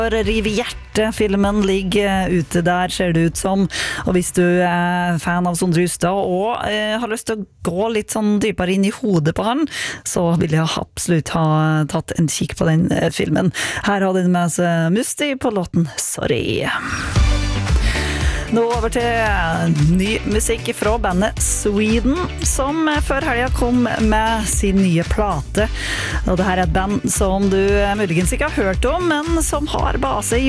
Riv i hjertet-filmen ligger ute der, ser det ut som. Og hvis du er fan av Sondre Justad og har lyst til å gå litt sånn dypere inn i hodet på han, så vil jeg absolutt ha tatt en kikk på den filmen. Her har den med seg Musti på låten Sorry. Nå over til ny musikk fra bandet Sweden, som før helgen kom med sin nye plate. Og det her er et band som du muligens ikke har hørt om, men som har base i